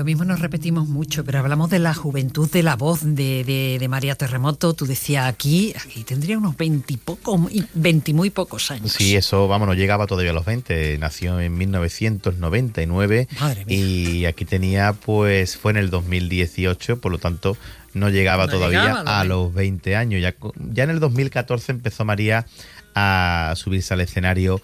lo mismo nos repetimos mucho, pero hablamos de la juventud de la voz de María Terremoto. Tú decías, aquí tendría unos 20 y muy pocos años. Sí, eso, vamos, no llegaba todavía a los 20. Nació en 1999. Madre mía. Y aquí tenía, pues, fue en el 2018, por lo tanto, no llegaba todavía a los 20 años. Ya en el 2014 empezó María a subirse al escenario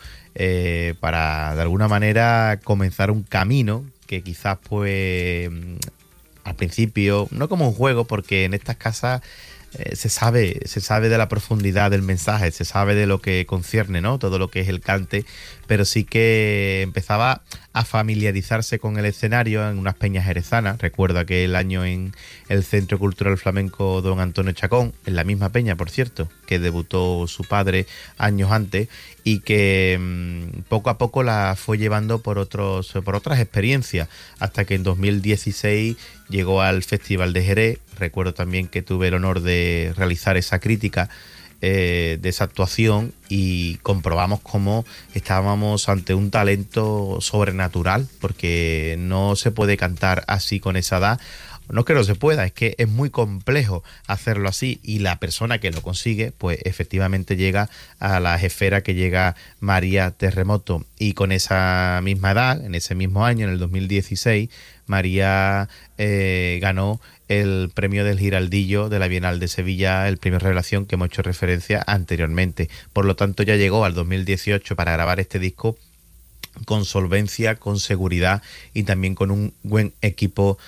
para, de alguna manera, comenzar un camino que quizás, pues, al principio, no como un juego, porque en estas casas se sabe de la profundidad del mensaje, se sabe de lo que concierne, ¿no? Todo lo que es el cante, pero sí que empezaba a familiarizarse con el escenario en unas peñas jerezanas. Recuerdo aquel año en el Centro Cultural Flamenco Don Antonio Chacón, en la misma peña, por cierto, que debutó su padre años antes, y que poco a poco la fue llevando por otras experiencias, hasta que en 2016 llegó al Festival de Jerez. Recuerdo también que tuve el honor de realizar esa crítica de esa actuación, y comprobamos cómo estábamos ante un talento sobrenatural, porque no se puede cantar así con esa edad. No es que no se pueda, es que es muy complejo hacerlo así, y la persona que lo consigue, pues efectivamente llega a las esferas que llega María Terremoto. Y con esa misma edad, en ese mismo año, en el 2016, María ganó el premio del Giraldillo de la Bienal de Sevilla, el premio Revelación que hemos hecho referencia anteriormente. Por lo tanto, ya llegó al 2018 para grabar este disco con solvencia, con seguridad y también con un buen equipo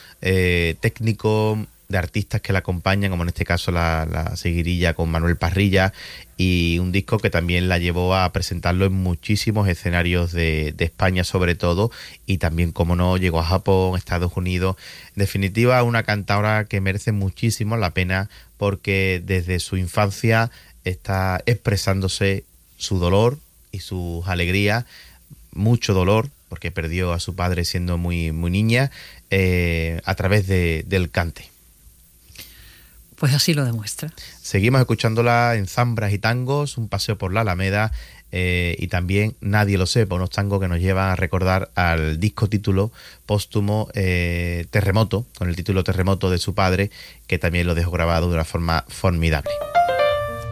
técnico de artistas que la acompañan, como en este caso la seguirilla con Manuel Parrilla, y un disco que también la llevó a presentarlo en muchísimos escenarios de España sobre todo, y también, como no, llegó a Japón, Estados Unidos. En definitiva, una cantadora que merece muchísimo la pena, porque desde su infancia está expresándose su dolor y sus alegrías, mucho dolor, porque perdió a su padre siendo muy, muy niña, a través del cante. Pues así lo demuestra. Seguimos escuchándola en Zambras y Tangos, un paseo por la Alameda, y también Nadie lo sepa, unos tangos que nos llevan a recordar al disco título póstumo Terremoto, con el título Terremoto de su padre, que también lo dejó grabado de una forma formidable.